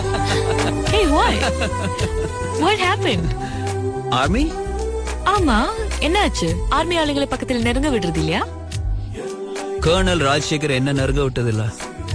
Hey, why? What happened? Army ஆமா, என்னாச்சு? Army ஆளுங்களை பக்கத்துல நெருங்க விடுறது இல்லையா? கர்னல் ராஜசேகர் என்ன நெருங்க விட்டதில்ல.